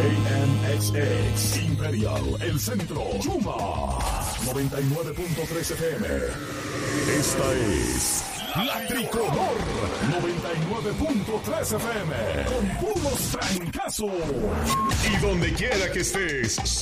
KMXX Imperial, El Centro, Yuma 99.3 FM. Esta es La Tricolor 99.3 FM con puros trancazos. Y donde quiera que estés,